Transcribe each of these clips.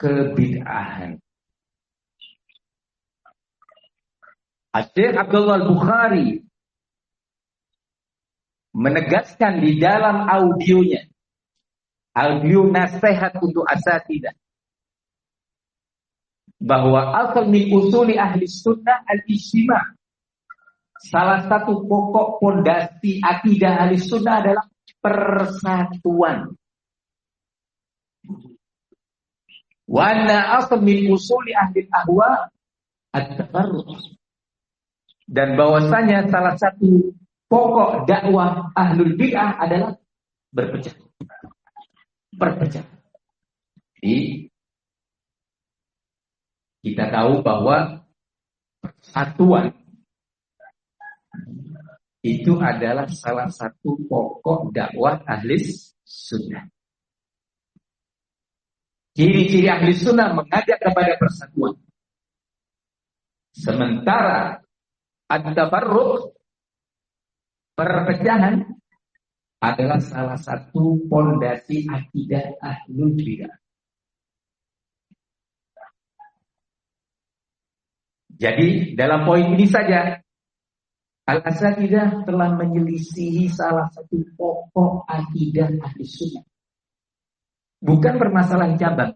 kebid'ahan. Syekh Abdullah Al-Bukhari menegaskan di dalam audionya, audio nasihat untuk asatidzah, bahwa asal min usuli ahli sunnah al-ijtima'. Salah satu pokok pondasi akidah ahli sunnah adalah persatuan. Wa anna asal min usuli ahli ahwa at-tafarruq. Dan bahwasanya salah satu pokok dakwah ahlul bid'ah adalah berpecah. Perpecah. Jadi kita tahu bahwa persatuan itu adalah salah satu pokok dakwah ahli sunnah. Ciri-ciri ahli sunnah mengajak kepada persatuan. Sementara at-tafarruq, perpecahan, adalah salah satu pondasi akidah ahlul bid'ah. Jadi dalam poin ini saja Al-Asatidzah telah menyelisihi salah satu pokok akidah ahli sunnah. Bukan permasalahan cabang.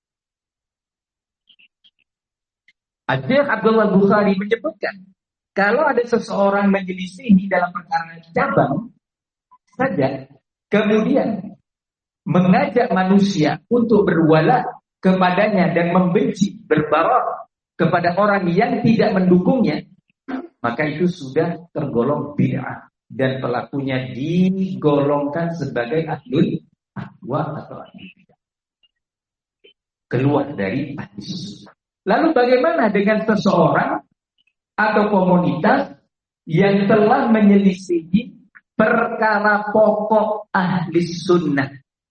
Syekh Abdullah Bukhari menyebutkan, kalau ada seseorang menyelisihi dalam perkara cabang saja, kemudian mengajak manusia untuk berwala kepadanya dan membenci, berbarok kepada orang yang tidak mendukungnya, maka itu sudah tergolong bid'ah dan pelakunya digolongkan sebagai ahlul ahwa atau ahlul bid'ah, keluar dari ahli sunnah. Lalu bagaimana dengan seseorang atau komunitas yang telah menyelisihi perkara pokok ahli sunnah?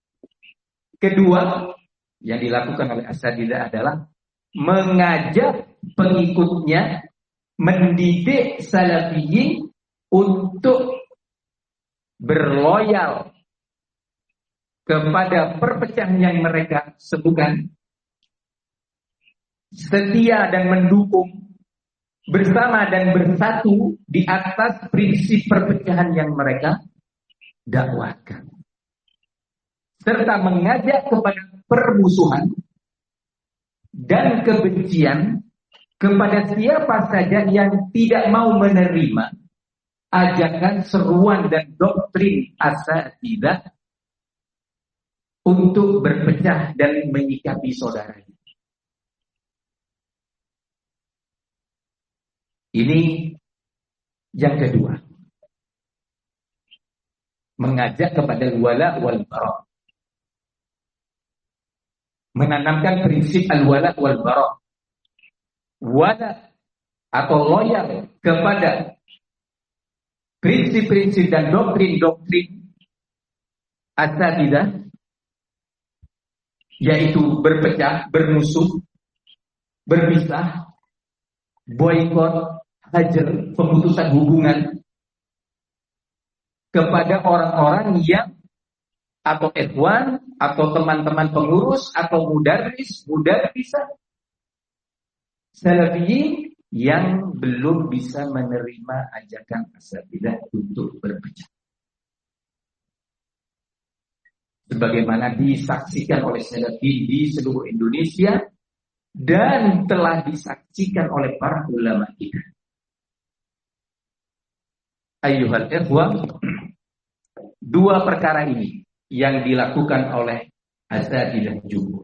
Kedua yang dilakukan oleh Asatidzah adalah mengajak pengikutnya, mendidik salafiyin untuk berloyal kepada perpecahan yang mereka sebutkan, setia dan mendukung, bersama dan bersatu di atas prinsip perpecahan yang mereka dakwahkan, serta mengajak kepada permusuhan dan kebencian kepada siapa saja yang tidak mau menerima ajakan, seruan dan doktrin Asatidzah untuk berpecah dan menyikapi saudaranya. Ini yang kedua, mengajak kepada wala wal bara, menanamkan prinsip al-wala wal bara, wala atau loyal kepada prinsip-prinsip dan doktrin-doktrin Asatidzah, yaitu berpecah, bermusuh, berpisah, boikot, hajar, pemutusan hubungan kepada orang-orang yang atau ikhwan atau teman-teman pengurus atau mudarrisah salafiyin yang belum bisa menerima ajakan Asatidzah untuk berpecah. Sebagaimana disaksikan oleh salafiyin di seluruh Indonesia dan telah disaksikan oleh para ulama kita. Ayyuhal ikhwah, dua perkara ini yang dilakukan oleh Asatidzah juga.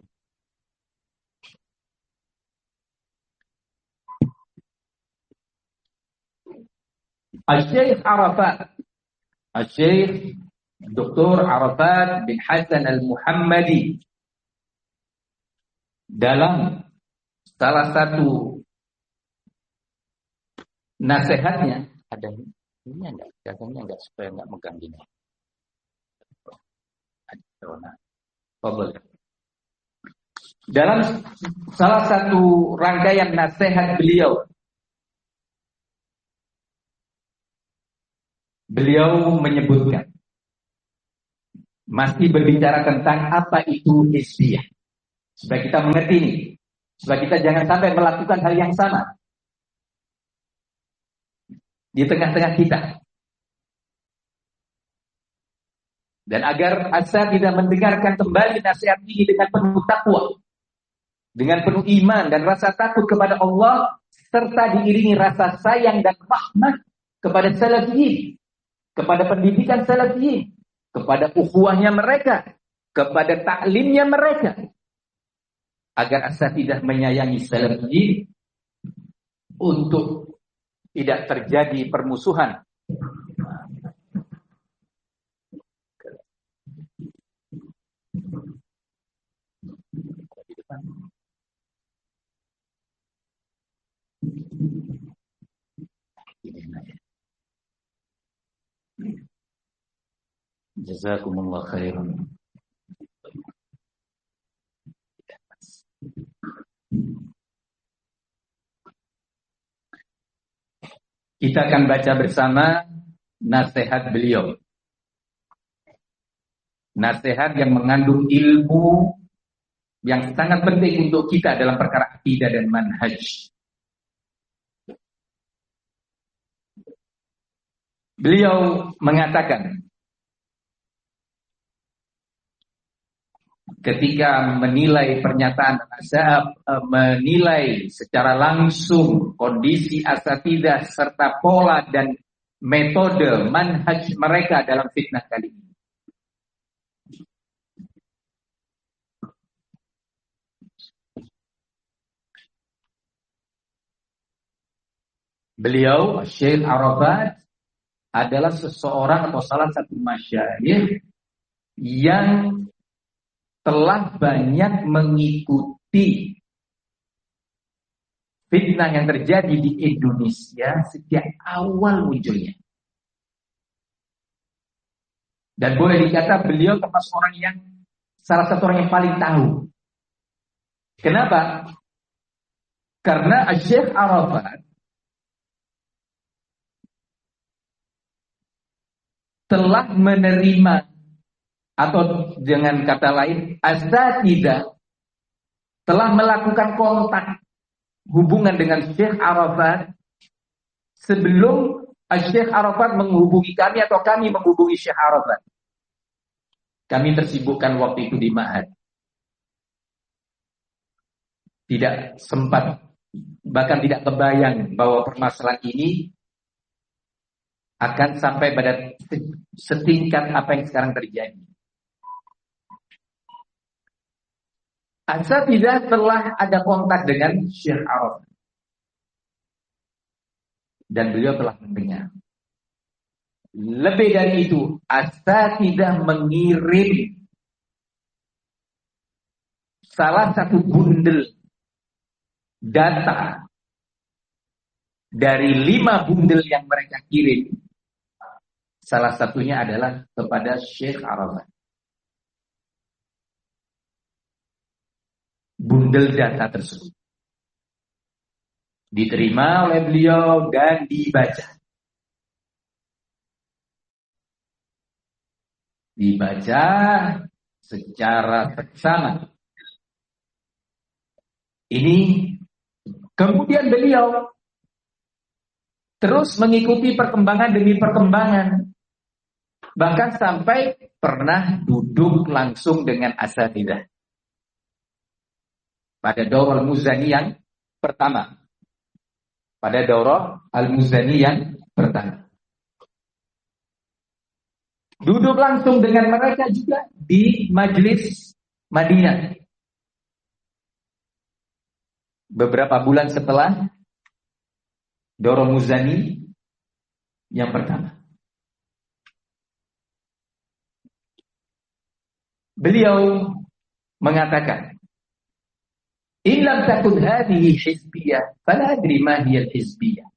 Al-Syekh Arafat, Al-Syekh Dr. Arafat bin Hasan Al-Muhammadi, dalam salah satu nasihatnya, ada ini enggak, katanya enggak, supaya enggak megang gini. Dalam salah satu rangkaian nasihat beliau menyebutkan, masih berbicara tentang apa itu hizbiyah. Supaya kita mengerti ini. Supaya kita jangan sampai melakukan hal yang sama di tengah-tengah kita. Dan agar asa tidak mendengarkan kembali nasihat ini dengan penuh takwa, dengan penuh iman dan rasa takut kepada Allah, serta diiringi rasa sayang dan rahmat kepada salafiyin, kepada pendidikan salafiyin, kepada ukhuwahnya mereka, kepada taklimnya mereka, agar asa tidak menyayangi salafiyin untuk tidak terjadi permusuhan. Jazakumullah khairan. Kita akan baca bersama nasihat beliau. Nasihat yang mengandung ilmu yang sangat penting untuk kita dalam perkara akidah dan manhaj. Beliau mengatakan, ketika menilai pernyataan menilai secara langsung kondisi asatidzah serta pola dan metode manhaj mereka dalam fitnah kali ini. Beliau, Syekh Arafat, adalah seseorang atau salah satu masyayikh yang telah banyak mengikuti fitnah yang terjadi di Indonesia sejak awal munculnya. Dan boleh dikata beliau termasuk orang yang salah satu orang yang paling tahu. Kenapa? Karena Syekh Arafat telah menerima, atau dengan kata lain, asatidzah telah melakukan kontak hubungan dengan Syekh Arafat sebelum Syekh Arafat menghubungi kami atau kami menghubungi Syekh Arafat. Kami tersibukkan waktu itu di Ma'had. Tidak sempat, bahkan tidak kebayang bahwa permasalahan ini akan sampai pada setingkat apa yang sekarang terjadi. Asatidzah telah ada kontak dengan Syekh Arafat dan beliau telah mendengar. Lebih dari itu, asatidzah mengirim salah satu bundel data dari 5 bundel yang mereka kirim. Salah satunya adalah kepada Syekh Arafat. Bundel data tersebut diterima oleh beliau dan dibaca. Dibaca secara seksama. Ini kemudian beliau terus mengikuti perkembangan demi perkembangan. Bahkan sampai pernah duduk langsung dengan asatidzah pada Daurah Al-Muzani yang pertama. Pada Daurah Al-Muzani yang pertama. Duduk langsung dengan mereka juga di Majlis Madinah. Beberapa bulan setelah Daurah Muzani yang pertama. Beliau mengatakan, "In lam takun hadhihi hizbiyah, fala adri ma hiya al-hizbiyah."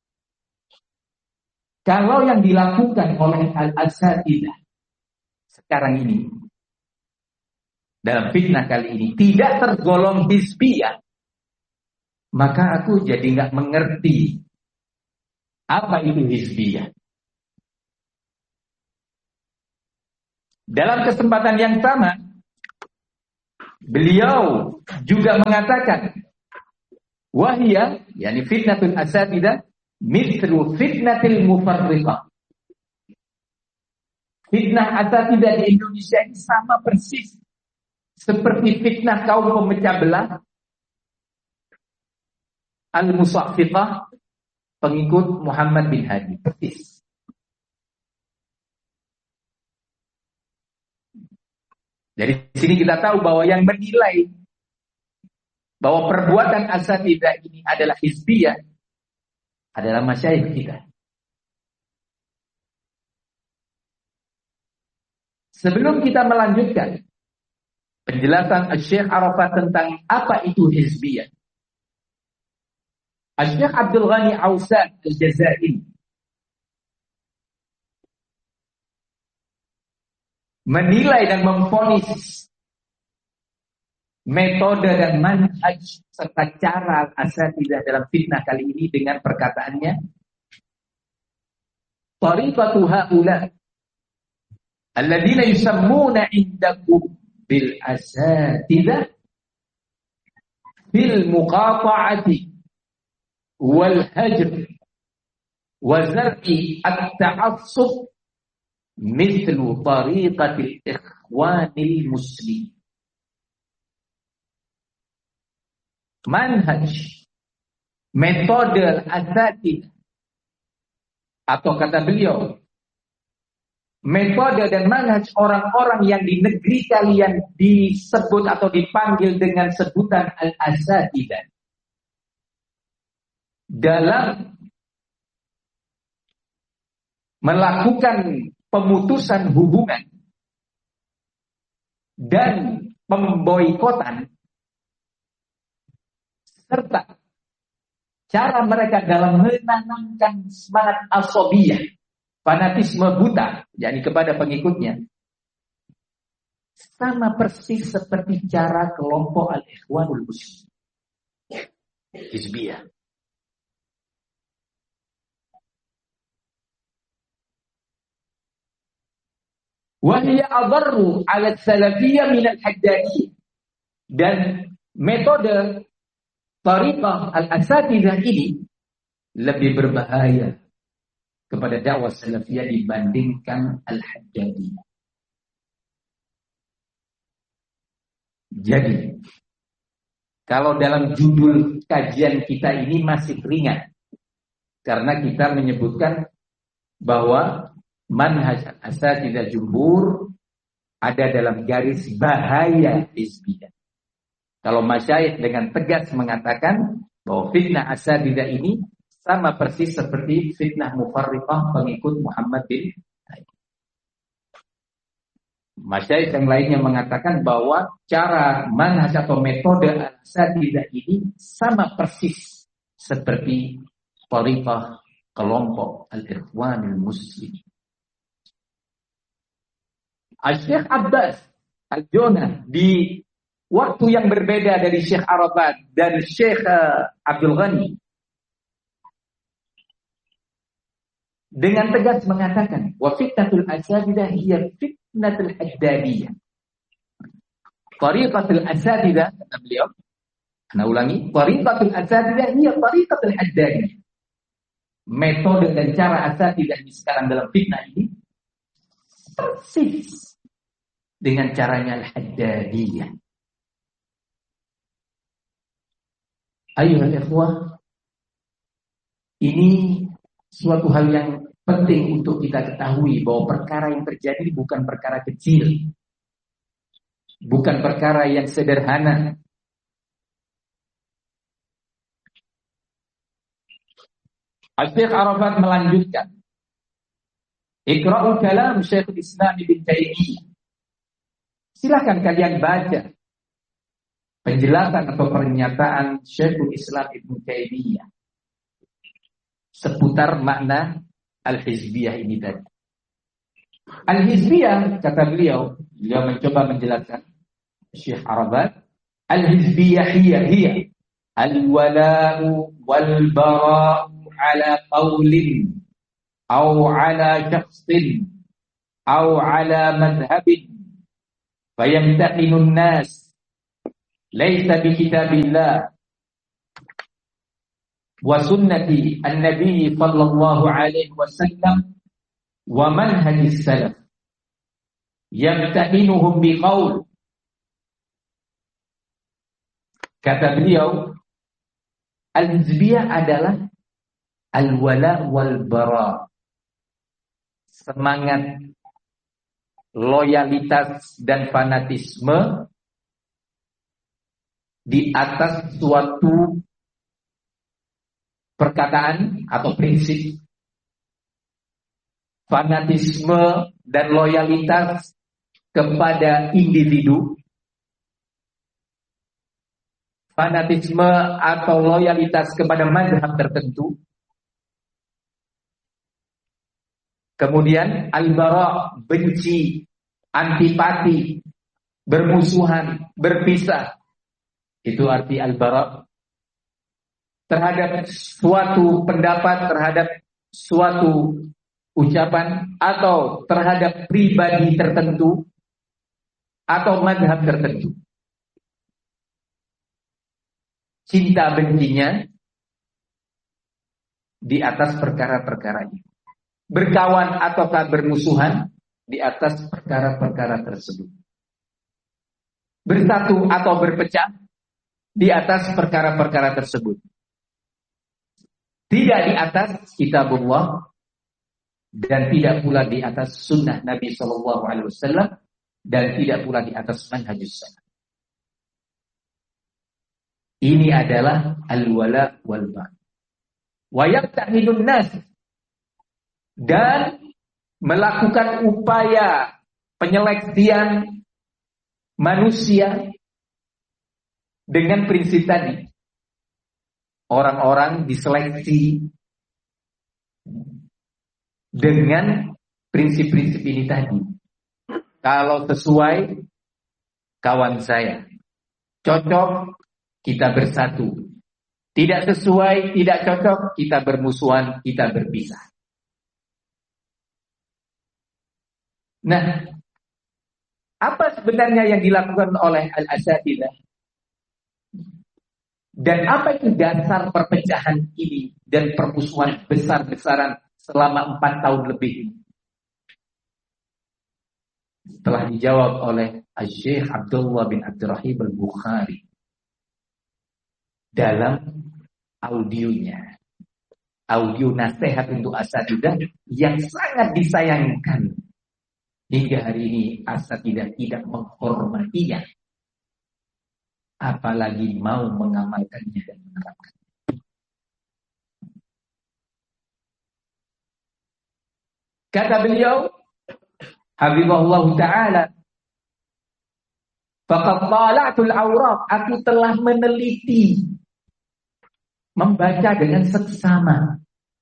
Kalau yang dilakukan oleh al-asatidzah sekarang ini dalam fitnah kali ini tidak tergolong hizbiyah, maka aku jadi nggak mengerti apa itu hizbiyah. Dalam kesempatan yang sama, Beliau juga mengatakan, wahia, yani fitnatul asatidah, mithlu fitnatil mufarriqah. Fitnah asatidah di Indonesia ini sama persis seperti fitnah kaum pemecah belah, al-musaffiqah, pengikut Muhammad bin Hadi. Persis. Dari sini kita tahu bahwa yang menilai bahwa perbuatan asatidah ini adalah hizbiyah adalah masyayikh kita. Sebelum kita melanjutkan penjelasan Syekh Arafat tentang apa itu hizbiyah, Syekh Abdul Ghani Ausan Al-Jazairi menilai dan memvonis metode dan manhaj serta cara asatidah dalam fitnah kali ini dengan perkataannya, tariqatu haula alladziina yusammuna indakum bil asatidah bil muqata'ati wal hajr wa zar'i at-ta'assub mithlu tariqatil ikhwanil muslim. Manhaj, metode asatidah, atau kata beliau, metode dan manhaj orang-orang yang di negeri kalian disebut atau dipanggil dengan sebutan al-asatidah dalam melakukan pemutusan hubungan dan pemboikotan, serta cara mereka dalam menanamkan semangat asobiyah, fanatisme buta, yakni kepada pengikutnya, sama persis seperti cara kelompok al-ikhwanul muslim, hizbiyah. Wa hiya adarru 'ala salafiyah min al-haddadiyah. Dan metode tariqah al-asatidah ini lebih berbahaya kepada dakwah salafiyah dibandingkan al-haddadiyah. Jadi, kalau dalam judul kajian kita ini masih ringan, karena kita menyebutkan bahwa manhaj asatidah jumhur ada dalam garis bahaya hizbiyah. Kalau masyayikh dengan tegas mengatakan bahwa fitnah asatidah ini sama persis seperti fitnah mufarriqah pengikut Muhammad bin Hadi. Masyayikh yang lainnya mengatakan bahwa cara manhaj atau metode asatidah ini sama persis seperti tariqah kelompok al-ikhwanil muslim. Syekh Abbas Al-Jona di waktu yang berbeda dari Syekh Arafat dan Syekh Abdul Ghani dengan tegas mengatakan wa fitnatul asatidah hiya fitnatul haddadiyah. Tariqatul asatidah, kata beliau, ana ulangi, tariqatul asatidah hiya tariqatul haddadiyah. Metode dan cara asatidah ini sekarang dalam fitnah ini persis dengan caranya al-haddadiyah. Ayuhal ikhwah, ini suatu hal yang penting untuk kita ketahui bahwa perkara yang terjadi bukan perkara kecil, bukan perkara yang sederhana. Syekh Arafat melanjutkan, Iqra'ul kalam Syekhul Islam Ibnu Taimiyah. Silakan kalian baca penjelasan atau pernyataan Syekhul Islam Ibnu Taimiyah seputar makna al-hizbiyah ini tadi. Al-hizbiyah, kata beliau mencoba menjelaskan Syekh Arafat, al-hizbiyah hiya al-wala'u wal-bara'u ala qawlin au ala syakhsin au ala madhabin fayamtaqinun nas laisa bi kitabillah wa sunnati an-nabi sallallahu alaihi wasallam wa manhajis salaf yamtahinuhum biqaul. Kata beliau, al-hizbiyah adalah al-wala wal bara, semangat loyalitas dan fanatisme di atas suatu perkataan atau prinsip. Fanatisme dan loyalitas kepada individu, fanatisme atau loyalitas kepada mazhab tertentu. Kemudian al-bara, benci, antipati, bermusuhan, berpisah. Itu arti al-bara. Terhadap suatu pendapat, terhadap suatu ucapan, atau terhadap pribadi tertentu, atau mazhab tertentu. Cinta bencinya di atas perkara-perkara itu. Berkawan ataukah bermusuhan di atas perkara-perkara tersebut. Bersatu atau berpecah di atas perkara-perkara tersebut. Tidak di atas kitabullah dan tidak pula di atas sunnah Nabi SAW dan tidak pula di atas manhajus salaf. Ini adalah al-wala wal bara. Wa yaqtahidun nas, dan melakukan upaya penyeleksian manusia dengan prinsip tadi. Orang-orang diseleksi dengan prinsip-prinsip ini tadi. Kalau sesuai, kawan saya. Cocok, kita bersatu. Tidak sesuai, tidak cocok, kita bermusuhan, kita berpisah. Nah, apa sebenarnya yang dilakukan oleh al-Asy'ariyah? Dan apa itu dasar perpecahan ini dan permusuhan besar-besaran selama 4 tahun lebih ini? Setelah dijawab oleh Syekh Abdullah bin Abdurrahim al-Bukhari dalam audionya, audio nasihat untuk Asatidah yang sangat disayangkan. Hingga hari ini Asatidah tidak menghormatinya, apalagi mau mengamalkannya dan menerapkannya. Kata beliau, Habibullah Ta'ala, faqad tala'tul awraq, aku telah meneliti, membaca dengan seksama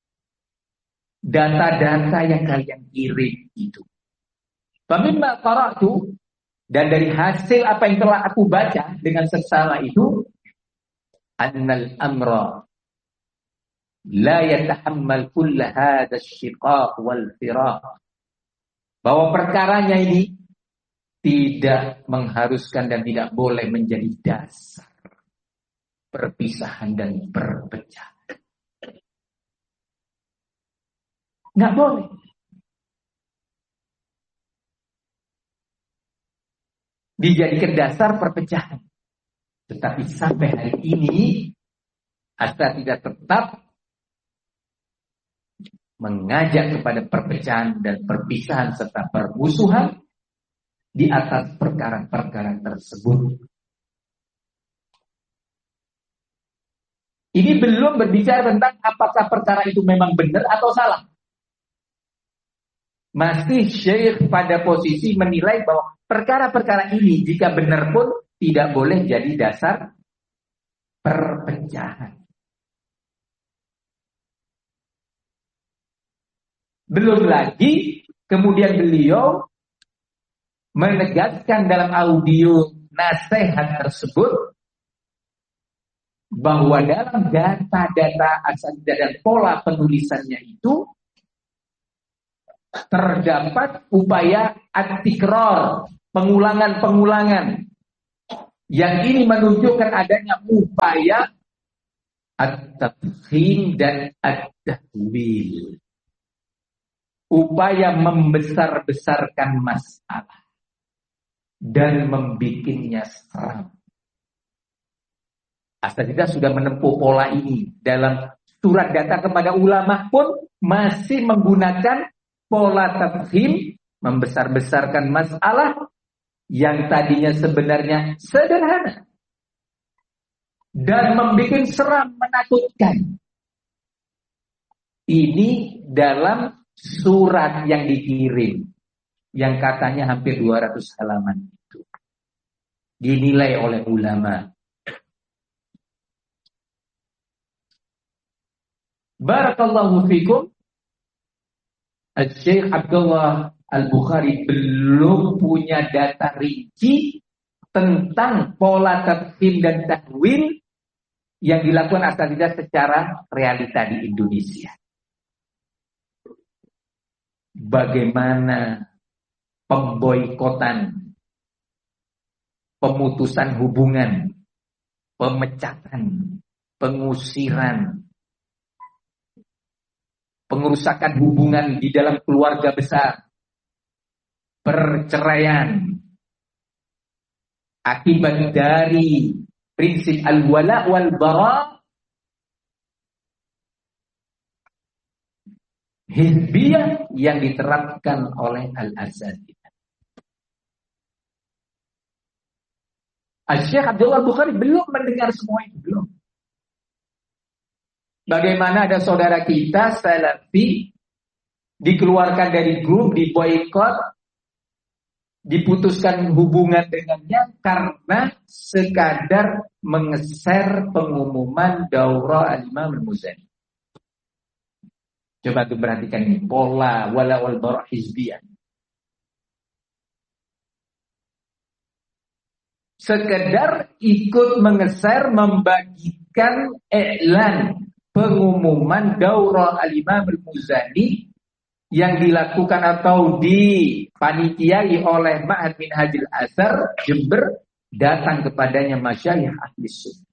data-data yang kalian kirim itu. Famimma qara'tu, dan dari hasil apa yang telah aku baca dengan seksama itu, annal amra la yatahammal kull hadha asy-syiqaq wal firaq, bahwa perkaranya ini tidak mengharuskan dan tidak boleh menjadi dasar perpisahan dan perpecahan. Nggak boleh. Dijadikan dasar perpecahan. Tetapi sampai hari ini Asatidah tetap mengajak kepada perpecahan dan perpisahan serta permusuhan di atas perkara-perkara tersebut. Ini belum berbicara tentang apakah perkara itu memang benar atau salah. Masih Syekh pada posisi menilai bahwa perkara-perkara ini jika benar pun tidak boleh jadi dasar perpecahan. Belum lagi kemudian beliau menegaskan dalam audio nasihat tersebut bahwa dalam data-data Asatidah dan pola penulisannya itu terdapat upaya at-tikrar, pengulangan-pengulangan Yang ini menunjukkan adanya upaya at-tafkhim dan at-tahwil. Upaya membesar-besarkan masalah dan membikinnya seram. Asatidz sudah menempuh pola ini dalam surat data kepada ulama pun masih menggunakan pola tafhim, membesar-besarkan masalah yang tadinya sebenarnya sederhana dan membuat seram, menakutkan. Ini dalam surat yang dikirim yang katanya hampir 200 halaman itu dinilai oleh ulama. Barakallahu fikum. Syekh Abdullah Al-Bukhari belum punya data rinci tentang pola tafhim dan tahwil yang dilakukan asatidz secara realita di Indonesia. Bagaimana pemboikotan, pemutusan hubungan, pemecatan, pengusiran, pengerusakan hubungan di dalam keluarga besar, perceraian, akibat dari prinsip al-wala wal bara, hizbiyah yang diterapkan oleh al-asatidz. Syekh Abdullah Bukhari belum mendengar semua itu, belum. Bagaimana ada saudara kita Salafi dikeluarkan dari grup, diboikot, diputuskan hubungan dengannya karena sekadar mengeser pengumuman daurah al-Imam al-Muzani. Coba tuh perhatikan ini, pola wala wal bara hizbiyah. Sekedar ikut mengeser, membagikan iklan pengumuman daurah al-Imam al-Muzani yang dilakukan atau dipanitiai oleh Ma'had Minhajul Athar Jember, datang kepadanya masyayikh ahli sunnah.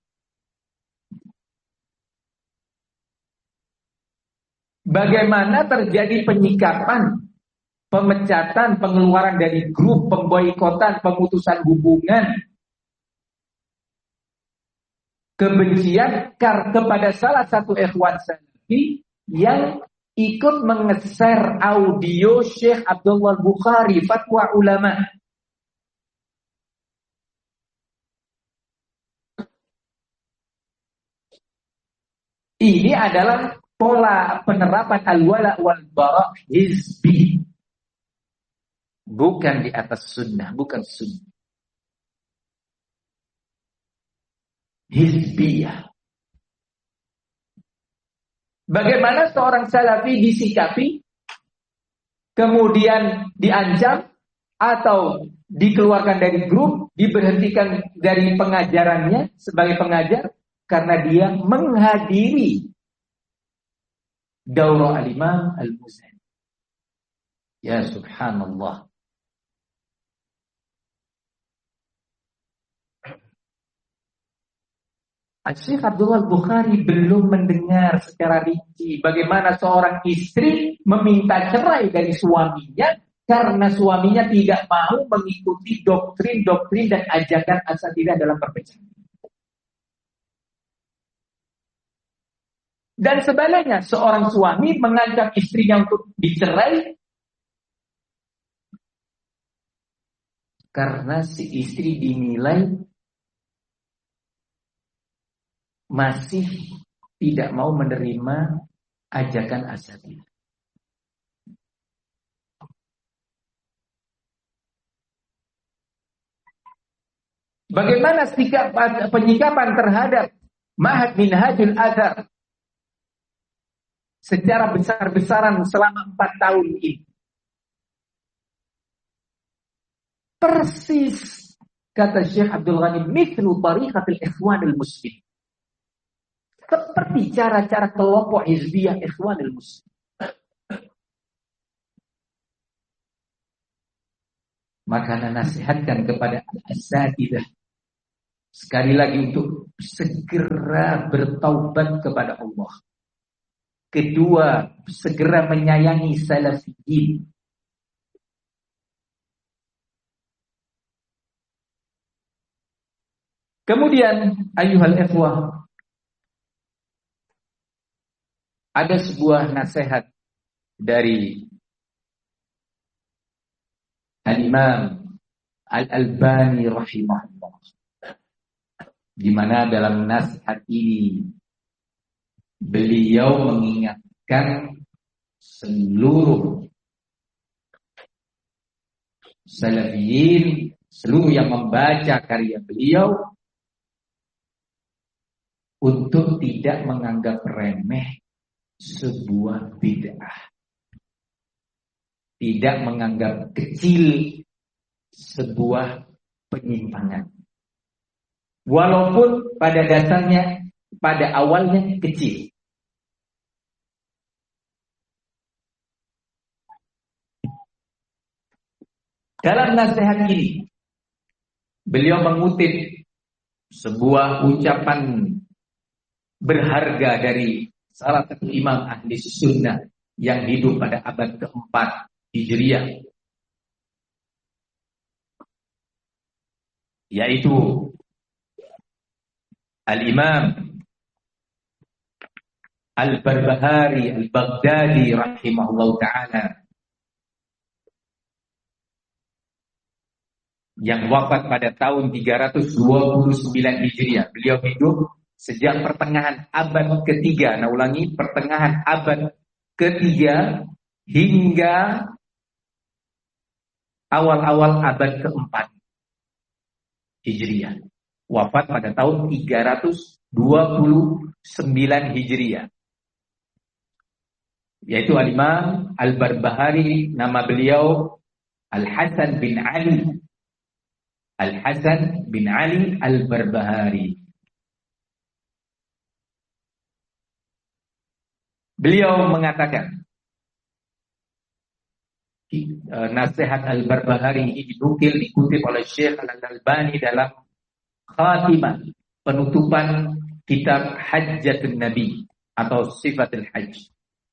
Bagaimana terjadi penyikapan, pemecatan, pengeluaran dari grup, pemboikotan, pemutusan hubungan, kebencian kepada salah satu ikhwan salafi yang ikut mengeser audio Syekh Abdullah Bukhari, fatwa ulama. Ini adalah pola penerapan al-wala wal bara hizbi. Bukan di atas sunnah, bukan sunnah. Hizbiyah. Bagaimana seorang salafi disikapi, kemudian diancam atau dikeluarkan dari grup, diberhentikan dari pengajarannya sebagai pengajar karena dia menghadiri daurah al-Imam al-Muzani. Ya subhanallah. Syekh Abdullah Bukhari belum mendengar secara rinci bagaimana seorang istri meminta cerai dari suaminya karena suaminya tidak mau mengikuti doktrin-doktrin dan ajakan asatidz dalam perpecahan. Dan sebaliknya, seorang suami mengancam istrinya untuk dicerai karena si istri dinilai masih tidak mau menerima ajakan asatidz. Bagaimana sikap penyikapan terhadap Ma'had Minhajul Athar secara besar-besaran selama 4 tahun ini? Persis kata Syekh Abdul Ghani, mithlu tariqatil ikhwanil muslim. Seperti cara-cara kelompok hizbiyah ikhwanil muslim. Maka nasihatkan kepada al-asatidzah Sekali lagi untuk segera bertaubat kepada Allah. Kedua, segera menyayangi salafiyin. Kemudian, ayuhal ikhwah, ada sebuah nasihat dari Al-Imam Al-Albani rahimahullah, di mana dalam nasihat ini beliau mengingatkan seluruh salafiyin, seluruh yang membaca karya beliau, untuk tidak menganggap remeh sebuah bid'ah, tidak menganggap kecil sebuah penyimpangan, walaupun pada dasarnya, pada awalnya kecil. Dalam nasihat ini, beliau mengutip sebuah ucapan berharga dari salah satu imam ahli sunnah yang hidup pada abad keempat Hijriah, yaitu Al-Imam Al-Barbahari Al-Baghdadi rahimahullah ta'ala, yang wafat pada tahun 329 Hijriah. Beliau hidup sejak pertengahan abad ketiga, pertengahan abad ketiga hingga awal-awal abad keempat Hijriah. Wafat pada tahun 329 Hijriah. Yaitu Al-Imam Al-Barbahari, nama beliau Al-Hasan bin Ali. Al-Hasan bin Ali Al-Barbahari. Beliau mengatakan, nasihat Al-Barbahari ini dikutip oleh Syekh Al-Albani dalam khatimah, penutupan kitab Hajjatun Nabi atau Sifatul Hajj.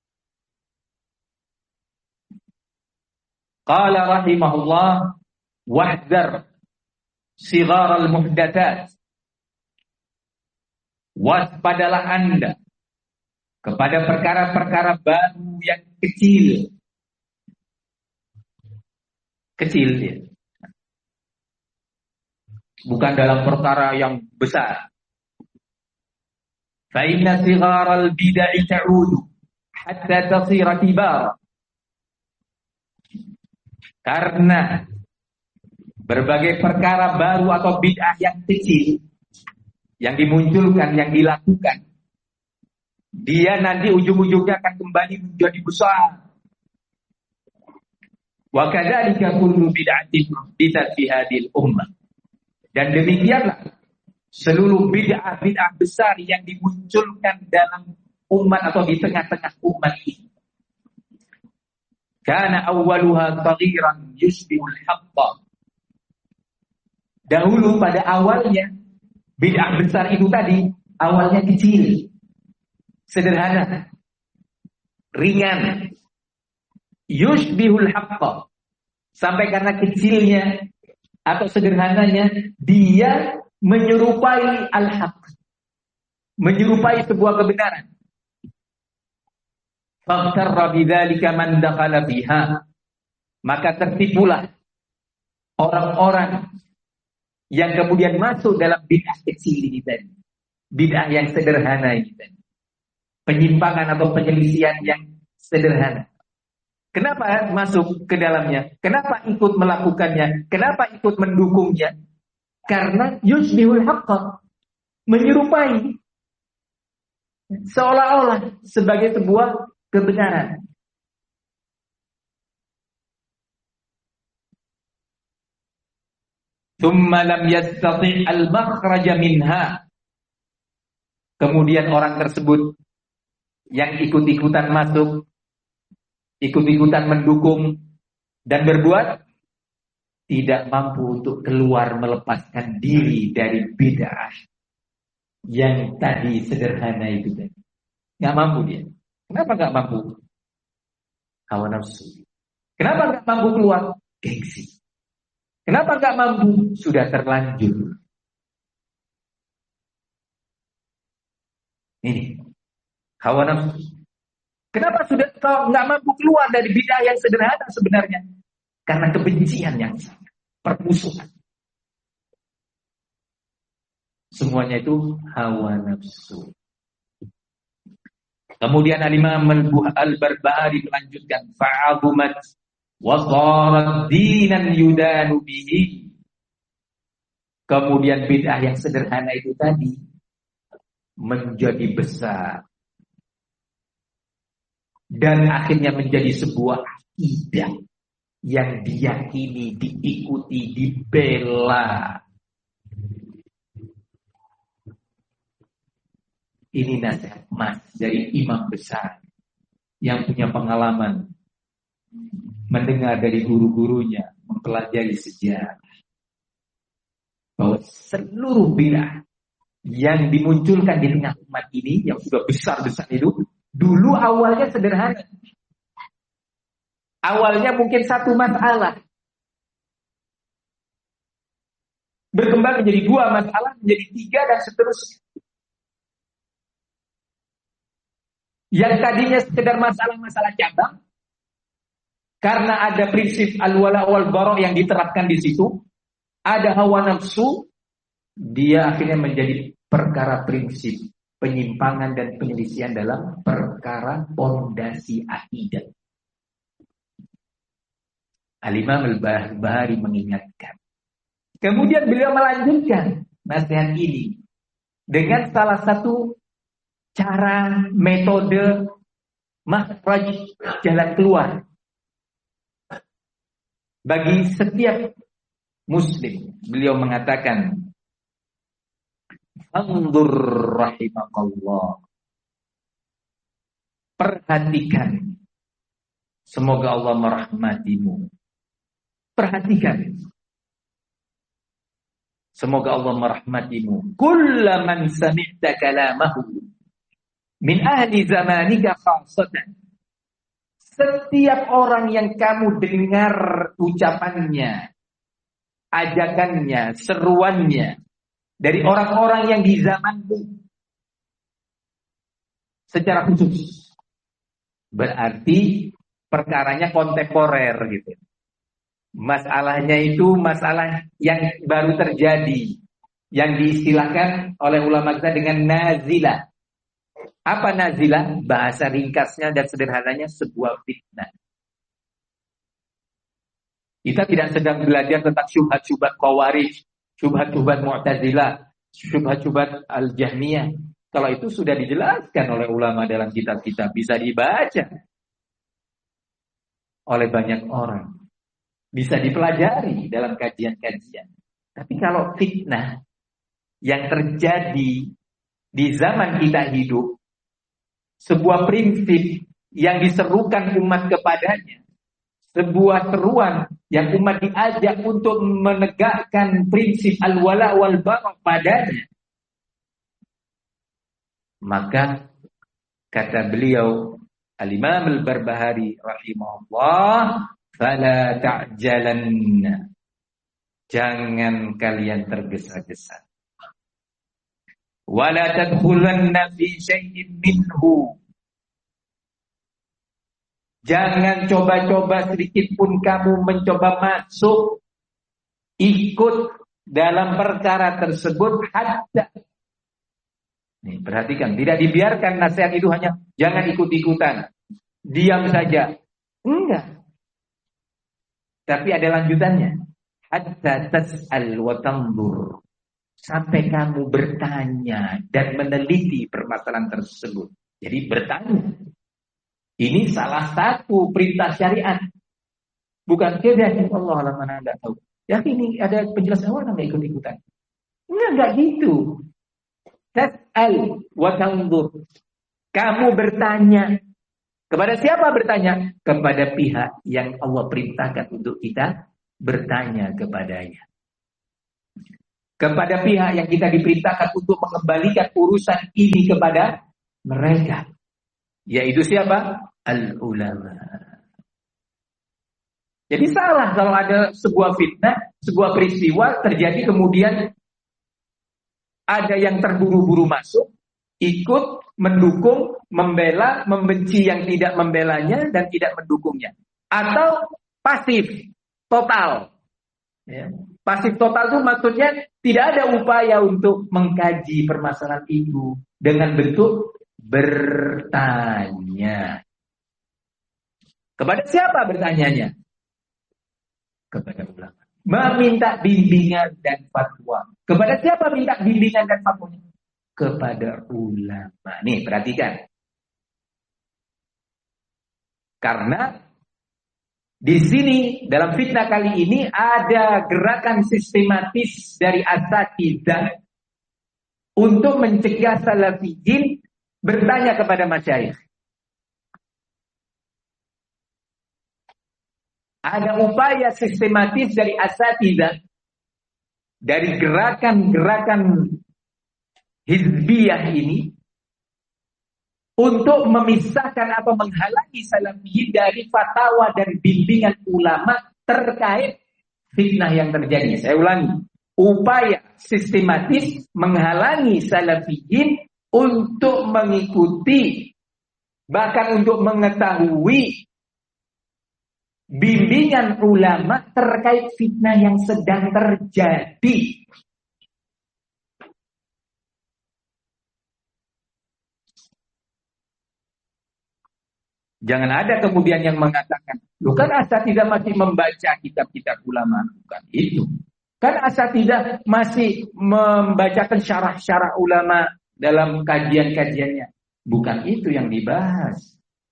Qala rahimahullah, wahdar sighar al-muhdatsat. Waspadalah Anda kepada perkara-perkara baru yang kecil. Kecil ya. Bukan dalam perkara yang besar. Fa inna sighar al-bid'ah ta'udu hatta tasira kibar. Karena berbagai perkara baru atau bid'ah yang kecil yang dimunculkan, yang dilakukan, dia nanti ujung-ujungnya akan kembali menjadi besar. Wa kadzalika kullu bid'atin muhdatsah fi hadhil ummah. Dan demikianlah seluruh bid'ah besar yang dimunculkan dalam umat atau di tengah-tengah umat ini. Kana awwaluha saghiran yushbihul haqqa. Dahulu pada awalnya bid'ah besar itu tadi awalnya kecil, sederhana, ringan. Yushbihul haqqa. Sampai karena kecilnya atau sederhananya dia menyerupai al-haq, menyerupai sebuah kebenaran. Faghtarra bidzalika man dakhala biha. Maka tertipulah orang-orang yang kemudian masuk dalam bid'ah kecil ini tadi, bid'ah yang sederhana ini tadi, penyimpangan atau penyelisihan yang sederhana. Kenapa masuk ke dalamnya? Kenapa ikut melakukannya? Kenapa ikut mendukungnya? Karena yushbihul haqqa, menyerupai, seolah-olah sebagai sebuah kebenaran. Thumma lam yastati' al-makhraja minha. Kemudian orang tersebut yang ikut-ikutan masuk, ikut-ikutan mendukung dan berbuat, tidak mampu untuk keluar melepaskan diri dari bid'ah yang tadi sederhana itu tadi. Nggak mampu dia. Kenapa nggak mampu? Hawa nafsu. Kenapa nggak mampu keluar? Gengsi. Kenapa nggak mampu? Sudah terlanjur. Ini hawa nafsu. Kenapa sudah kau nggak mampu keluar dari bid'ah yang sederhana sebenarnya? Karena kebencian yang sangat, permusuhan. Semuanya itu hawa nafsu. Kemudian Al-Imam Al-Barbahari melanjutkan fa'azumat wa sharat dinan yudanu bihi. Kemudian bid'ah yang sederhana itu tadi menjadi besar dan akhirnya menjadi sebuah akidah yang diyakini, diikuti, dibela. Ini nasihat mas dari imam besar yang punya pengalaman mendengar dari guru-gurunya, mempelajari sejarah, bahwa seluruh bid'ah yang dimunculkan di tengah umat ini yang sudah besar-besar itu dulu awalnya sederhana. Awalnya mungkin satu masalah, berkembang menjadi dua masalah, menjadi tiga dan seterusnya. Yang tadinya sekedar masalah-masalah cabang, karena ada prinsip al-wala wal bara yang diterapkan di situ, ada hawa nafsu, dia akhirnya menjadi perkara prinsip, penyimpangan dan penyelisihan dalam perkara pondasi akidah. Al-Imam Al-Barbahari mengingatkan. Kemudian beliau melanjutkan nasihat ini dengan salah satu cara, metode, makhraj, jalan keluar bagi setiap muslim. Beliau mengatakan, "Anzur rahimakallah." Perhatikan, semoga Allah merahmatimu. Perhatikan, semoga Allah merahmatimu. Kullaman sami'ta kalamahu min ahli zamanika khasatan. Setiap orang yang kamu dengar ucapannya, ajakannya, seruannya dari orang-orang yang di zamanmu secara khusus, berarti perkaranya kontemporer gitu. Masalahnya itu masalah yang baru terjadi, yang diistilahkan oleh ulama kita dengan nazilah. Apa nazilah? Bahasa ringkasnya dan sederhananya sebuah fitnah. Kita tidak sedang belajar tentang syubhat-syubhat Khawarij, syubhat-syubhat Mu'tazilah, syubhat-syubhat Al-Jahmiyah. Kalau itu sudah dijelaskan oleh ulama dalam kitab-kitab, bisa dibaca oleh banyak orang, bisa dipelajari dalam kajian-kajian. Tapi kalau fitnah yang terjadi di zaman kita hidup, sebuah prinsip yang diserukan umat kepadanya, sebuah seruan yang umat diajak untuk menegakkan prinsip al-wala wal bara padanya, maka kata beliau Al-Imam Al-Barbahari rahimahullah, fala ta'jalanna, jangan kalian tergesa-gesa, wala tadkhulanna fi syai'in minhu, jangan coba-coba sedikit pun kamu mencoba masuk ikut dalam perkara tersebut hatta. Nih, perhatikan, tidak dibiarkan nasihat itu hanya jangan ikut-ikutan, diam saja. Enggak. Tapi ada lanjutannya. Hatta tas'al wa tanzur, sampai kamu bertanya dan meneliti permasalahan tersebut. Jadi bertanya. Ini salah satu perintah syariat. Bukan kira Allah alam, mana enggak tahu. Ya ini ada penjelasan orang enggak ikut-ikutan. Enggak gitu. Tas'al wa tanzur. Kamu bertanya. Kepada siapa bertanya? Kepada pihak yang Allah perintahkan untuk kita bertanya kepadanya. Kepada pihak yang kita diperintahkan untuk mengembalikan urusan ini kepada mereka. Yaitu siapa? Al-ulama. Jadi salah kalau ada sebuah fitnah, sebuah peristiwa terjadi kemudian ada yang terburu-buru masuk, ikut, mendukung, membela, membenci yang tidak membelanya dan tidak mendukungnya. Atau pasif, total. Ya. Pasif total itu maksudnya tidak ada upaya untuk mengkaji permasalahan itu dengan bentuk bertanya. Kepada siapa bertanyanya? Kepada ulama. Meminta bimbingan dan fatwa. Kepada siapa minta bimbingan dan fatwa? Kepada ulama. Nih, perhatikan. Karena di sini dalam fitnah kali ini ada gerakan sistematis dari asatidzah untuk mencegah salafiyin bertanya kepada masyayikh. Ada upaya sistematis dari asatidzah, dari gerakan-gerakan hizbiyah ini untuk memisahkan atau menghalangi salafiyin dari fatwa dan bimbingan ulama terkait fitnah yang terjadi. Saya ulangi, upaya sistematis menghalangi salafiyin untuk mengikuti, bahkan untuk mengetahui bimbingan ulama terkait fitnah yang sedang terjadi. Jangan ada kemudian yang mengatakan, loh kan asatidzah masih membaca kitab-kitab ulama. Bukan itu. Kan asatidzah masih membacakan syarah-syarah ulama dalam kajian-kajiannya. Bukan itu yang dibahas.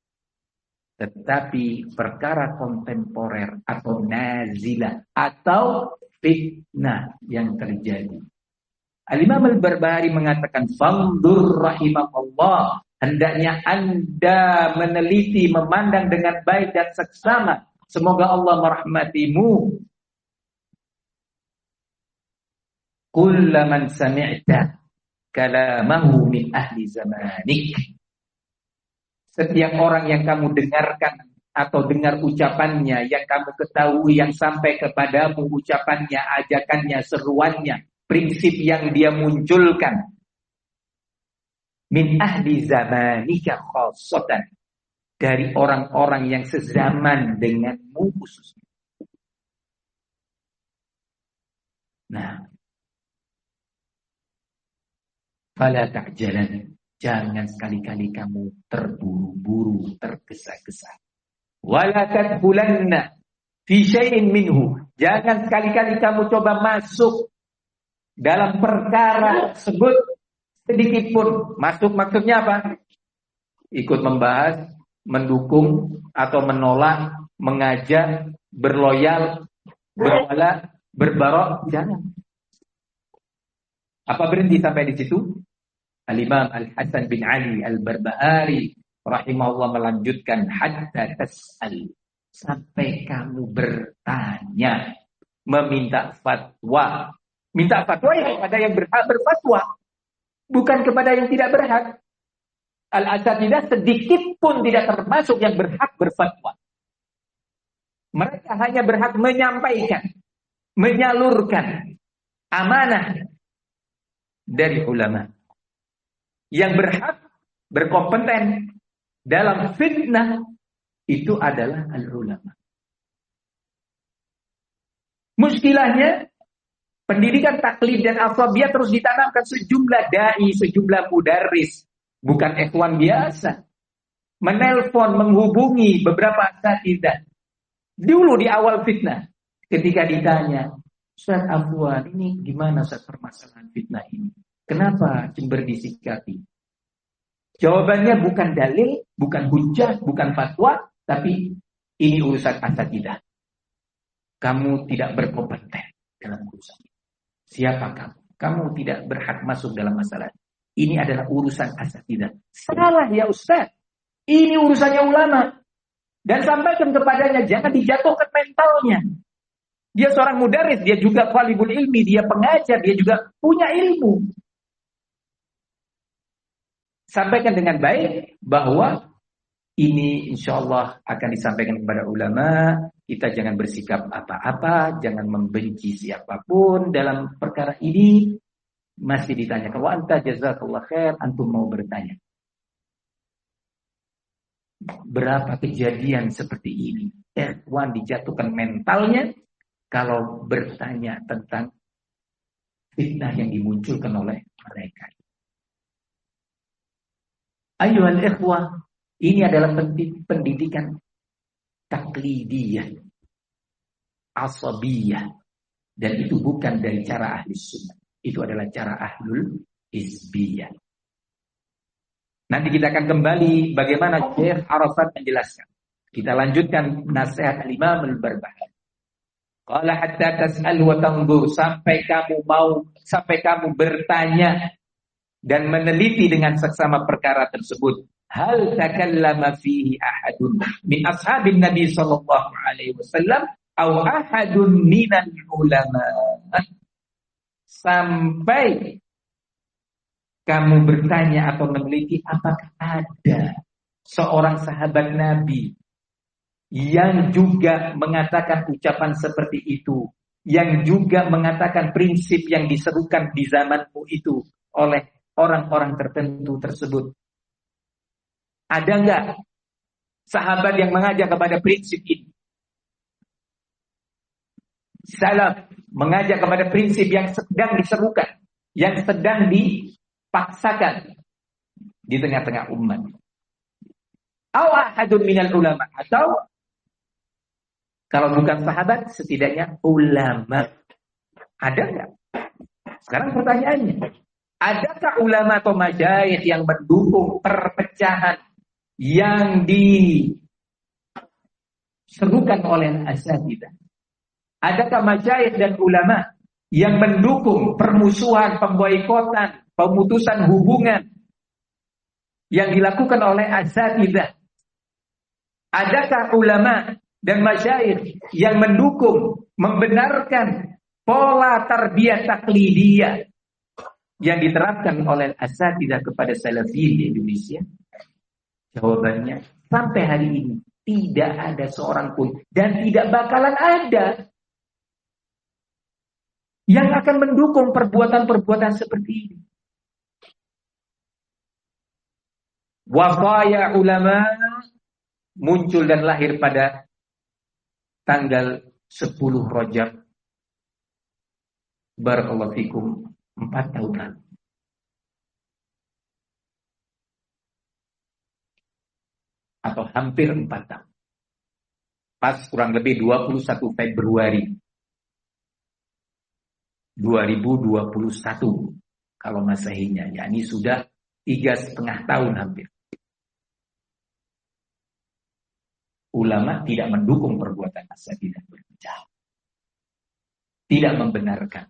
Tetapi perkara kontemporer atau nazilah atau fitnah yang terjadi. Al-Imam Al-Barbahari mengatakan, "Fandur rahimakallah." Hendaknya Anda meneliti, memandang dengan baik dan seksama. Semoga Allah merahmatimu. Kullaman sami'ta kalamahu min ahli zamanik. Setiap orang yang kamu dengarkan atau dengar ucapannya, yang kamu ketahui, yang sampai kepadamu ucapannya, ajakannya, seruannya, prinsip yang dia munculkan. Min ahli zamanika khassatan. Dari orang-orang yang sezaman denganmu khususnya. Nah. Fala ta'jalan. Jangan sekali-kali kamu terburu-buru, tergesa-gesa. Wala tadkhulanna fi syai'in minhu. Jangan sekali-kali kamu coba masuk dalam perkara tersebut sedikit pun. Masuk maksudnya apa? Ikut membahas, mendukung atau menolak, mengajak, berloyal, berwala, berbarok, jangan. Apa berhenti sampai di situ? Al-Imam Al-Hasan bin Ali Al-Barbahari rahimahullah melanjutkan, hatta tas'al, sampai kamu bertanya, meminta fatwa. Minta fatwa ya kepada yang berhak berfatwa, bukan kepada yang tidak berhak. Al-Asatidzah sedikit pun tidak termasuk yang berhak berfatwa. Mereka hanya berhak menyampaikan, menyalurkan amanah dari ulama. Yang berhak, berkompeten dalam fitnah itu adalah al-ulama. Muskilahnya, pendidikan taklid dan asabiyah terus ditanamkan sejumlah dai, sejumlah mudarris, bukan ikhwan biasa. Menelpon, menghubungi beberapa asatidzah. Dulu di awal fitnah, ketika ditanya, Ustaz Afwan, ini gimana Ustaz permasalahan fitnah ini? Kenapa Jember disikapi? Jawabannya bukan dalil, bukan hujjah, bukan fatwa, tapi ini urusan asatidzah. Kamu tidak berkompeten dalam urusan ini. Siapa kamu? Kamu tidak berhak masuk dalam masalah. Ini adalah urusan asatidzah. Salah ya Ustaz. Ini urusannya ulama. Dan sampaikan kepadanya, jangan dijatuhkan mentalnya. Dia seorang mudaris, dia juga talibul ilmi, dia pengajar, dia juga punya ilmu. Sampaikan dengan baik bahwa ini insya Allah akan disampaikan kepada ulama. Kita jangan bersikap apa-apa, jangan membenci siapapun dalam perkara ini. Masih ditanyakan, wa anta jazakallah khair, antum mau bertanya. Berapa kejadian seperti ini? Ikhwan dijatuhkan mentalnya kalau bertanya tentang fitnah yang dimunculkan oleh mereka. Ayuhal ikhwah, ini adalah pendidikan taklidiyah, asabiyah. Dan itu bukan dari cara ahli sunnah. Itu adalah cara ahlul hizbiyah. Nanti kita akan kembali bagaimana Syekh Arafat menjelaskan. Kita lanjutkan nasihat Imam Al-Barbahari. Qala hatta tas'al wa tanzur, sampai kamu bertanya dan meneliti dengan seksama perkara tersebut. Hal takallama fihi ahadun min ashabin Nabi sallallahu alaihi wasallam aw ahadun minal ulama. Sampai kamu bertanya atau meneliti apakah ada seorang sahabat Nabi yang juga mengatakan ucapan seperti itu, yang juga mengatakan prinsip yang diserukan di zamanmu itu oleh orang-orang tertentu tersebut. Ada enggak sahabat yang mengajak kepada prinsip ini? Salaf mengajak kepada prinsip yang sedang diserukan, yang sedang dipaksakan di tengah-tengah umat. Aw ahadun minal ulama, atau kalau bukan sahabat setidaknya ulama. Ada enggak? Sekarang pertanyaannya, adakah ulama atau masyayikh yang mendukung perpecahan yang diserukan oleh asatidzah? Adakah masyayikh dan ulama yang mendukung permusuhan, pemboikotan, pemutusan hubungan yang dilakukan oleh asatidzah? Adakah ulama dan masyayikh yang mendukung, membenarkan pola tarbiyah taklidiyah yang diterapkan oleh asatidzah kepada salafiyin di Indonesia? Jawabannya, sampai hari ini tidak ada seorang pun dan tidak bakalan ada yang akan mendukung perbuatan-perbuatan seperti ini. Wafaya ulama muncul dan lahir pada tanggal 10 Rajab. Barakallahu fikum, 4 tahun lalu. Atau hampir 4 tahun. Pas kurang lebih 21 Februari 2021 kalau Masehinya, yakni sudah 3,5 tahun hampir. Ulama tidak mendukung perbuatan asatidzah berpecah, tidak membenarkan,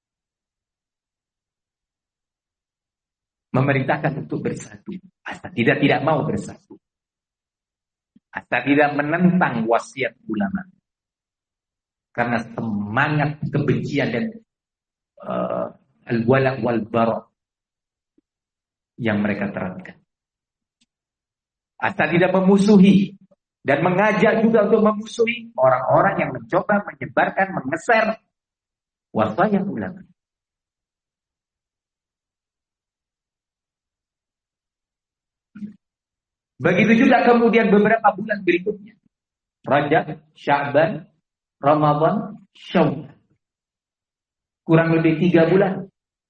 memerintahkan untuk bersatu. Asatidzah tidak mau bersatu. Asatidzah menentang wasiat ulama karena semangat kebencian dan al-wala' wal bara' yang mereka terapkan. Asatidzah memusuhi dan mengajak juga untuk memusuhi orang-orang yang mencoba menyebarkan, mengeser wasiat ulama. Begitu juga kemudian beberapa bulan berikutnya, Rajab, Sya'ban, Ramadan, Syawal. Kurang lebih 3 bulan.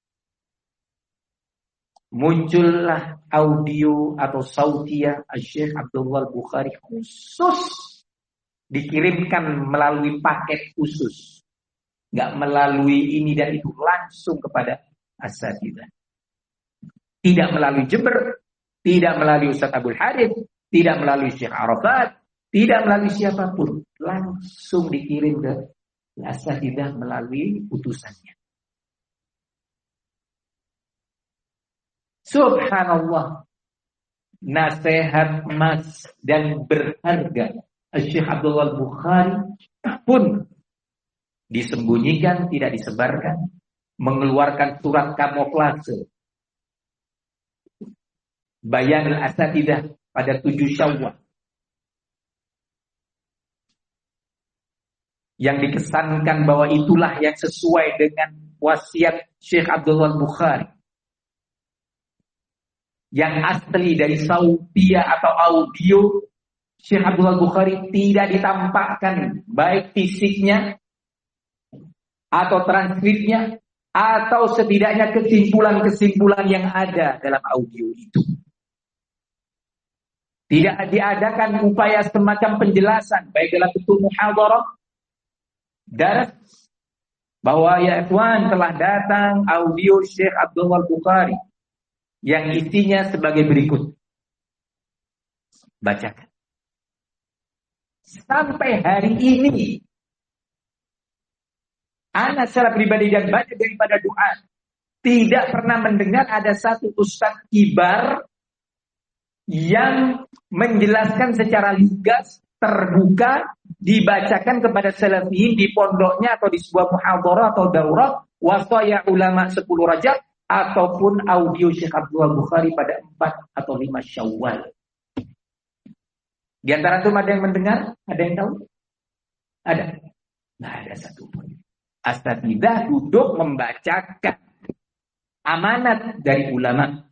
Muncullah audio atau sautiyah Syekh Abdullah Bukhari khusus. Dikirimkan melalui paket khusus. Gak melalui ini dan itu, langsung kepada asatidzah. Tidak melalui Jember, tidak melalui Ustaz Abdul Harith, tidak melalui Syekh Arafat, tidak melalui siapapun. Langsung dikirim ke asatidzah melalui utusannya. Subhanallah, nasihat emas dan berharga Syekh Abdullah Bukhari pun Disembunyikan, tidak disebarkan. Mengeluarkan surat kamuflase. Bayanul Asatidah pada 7 Syawal. Yang dikesankan bahwa itulah yang sesuai dengan wasiat Syekh Abdullah Bukhari. Yang asli dari sautia atau audio Syekh Abdullah Bukhari tidak ditampakkan baik fisiknya atau transkripnya atau setidaknya kesimpulan-kesimpulan yang ada dalam audio itu. Tidak diadakan upaya semacam penjelasan baik dalam bentuk muhadharah daras bahwa ya ikhwan telah datang audio Syekh Abdullah Bukhari yang isinya sebagai berikut. Bacakan. Sampai hari ini ana secara pribadi dan banyak daripada doa tidak pernah mendengar ada satu ustadz kibar yang menjelaskan secara lugas, terbuka, dibacakan kepada salafiyin di pondoknya atau di sebuah muhadharah atau daurah wasaya ulama 10 Rajab ataupun audio Syekh Abdullah Bukhari pada 4 atau 5 Syawal. Di antara itu ada yang mendengar? Ada yang tahu? Ada? Nggak ada satupun. Asatidzah duduk membacakan amanat dari ulama.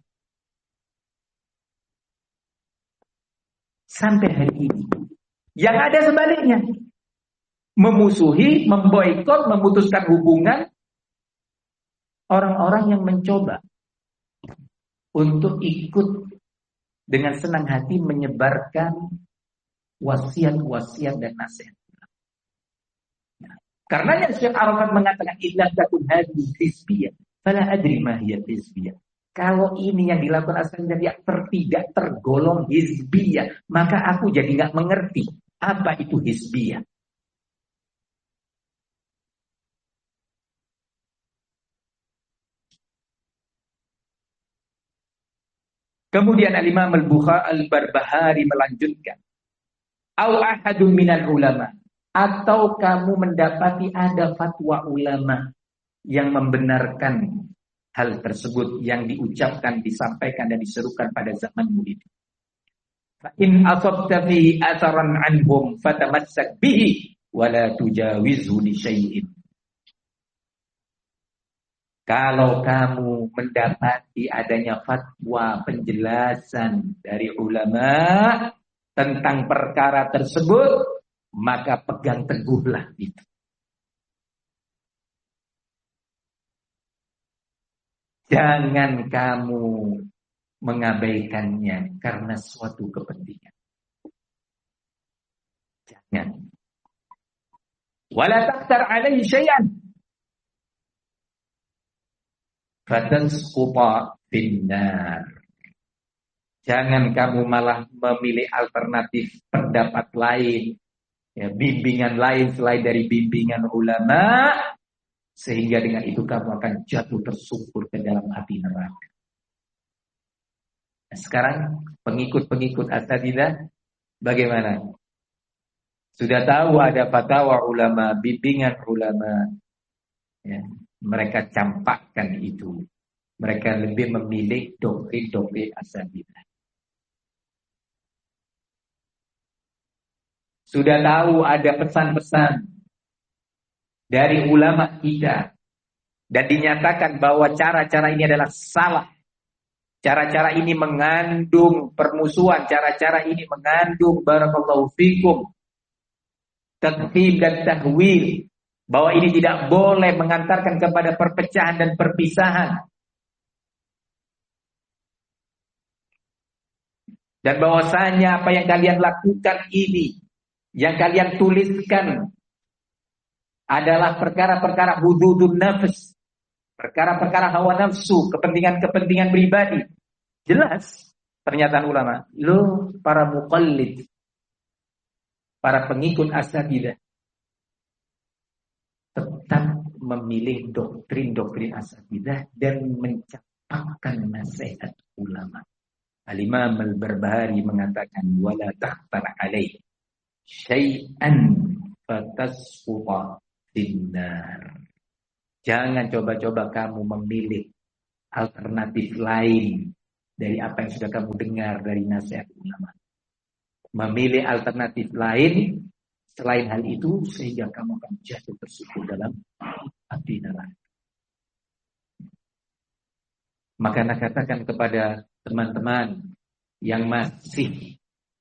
Sampai hari ini. Yang ada sebaliknya. Memusuhi, memboikot, memutuskan hubungan orang-orang yang mencoba untuk ikut dengan senang hati menyebarkan wasiat-wasiat dan nasihat. Karenanya Syekh Arafat mengatakan illa takun hadhihi hizbiyah fala adri ma hiya hizbiyah. Kalau ini yang dilakukan Asatidhah tidak tergolong hizbiyah, maka aku jadi nggak mengerti apa itu hizbiyah. Kemudian Al-Imam Al-Barbahari melanjutkan, au ahadun minal ulama, atau kamu mendapati ada fatwa ulama yang membenarkan hal tersebut yang diucapkan, disampaikan dan diserukan pada zamanmu itu. Fa in asabta fi atharan anhum fatamassak bihi wa la tujawizhu li syai'in. Kalau kamu mendapati adanya fatwa penjelasan dari ulama tentang perkara tersebut, maka pegang teguhlah itu. Jangan kamu mengabaikannya karena suatu kepentingan. Jangan. Wala taqtar alaihi syai'an fatasquta finnar. Jangan kamu malah memilih alternatif pendapat lain, ya, bimbingan lain selain dari bimbingan ulama, sehingga dengan itu kamu akan jatuh tersungkur ke dalam api neraka. Nah, sekarang pengikut-pengikut Asatidhah bagaimana? Sudah tahu ada fatwa ulama, bimbingan ulama, ya, mereka campakkan itu. Mereka lebih memilih doktrin-doktrin Asatidhah. Sudah tahu ada pesan-pesan dari ulama kita dan dinyatakan bahwa cara-cara ini adalah salah. Cara-cara ini mengandung permusuhan, cara-cara ini mengandung barakallahu fikum takfir dan tahwil, bahwa ini tidak boleh mengantarkan kepada perpecahan dan perpisahan. Dan bahwasanya apa yang kalian lakukan ini, yang kalian tuliskan adalah perkara-perkara hududun nafs, perkara-perkara hawa nafsu, kepentingan-kepentingan pribadi. Jelas pernyataan ulama. Lo para muqallid, para pengikut Asatidhah, tetap memilih doktrin-doktrin Asatidhah dan mencampakkan nasihat ulama. Al-Imam Al-Barbahari mengatakan wala takhtar alaih syai'an fatasquta finnar. Jangan coba-coba kamu memilih alternatif lain dari apa yang sudah kamu dengar dari nasihat ulama. Memilih alternatif lain selain hal itu sehingga kamu akan jatuh tersungkur dalam api neraka. Maka nak katakan kepada teman-teman yang masih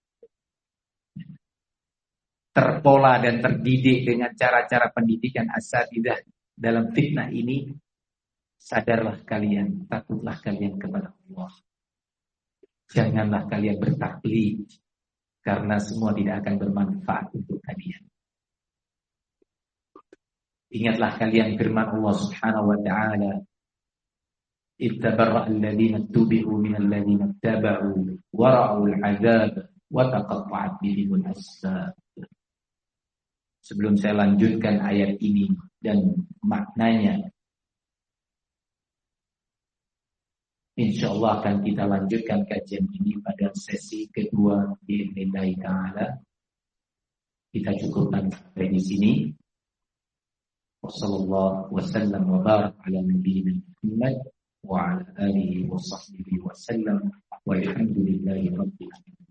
terpola dan terdidik dengan cara-cara pendidikan asatidzah dalam fitnah ini, sadarlah kalian, takutlah kalian kepada Allah. Janganlah kalian bertaklid, karena semua tidak akan bermanfaat untuk kalian. Ingatlah kalian firman Allah Subhanahu wa taala, ittabarra alladhina tubi'u minal ladhina taba'u wa ra'ul 'adzab wa taqatta'at bihimul asbab. Sebelum saya lanjutkan ayat ini dan maknanya, insyaallah akan kita lanjutkan kajian ini pada sesi kedua biidznillah taala. Kita cukupkan sampai di sini. Wassallallahu wasallam wa barak ala nabiyyina Muhammad wa ala alihi wa sahbihi wasallam walhamdulillahi rabbil alamin.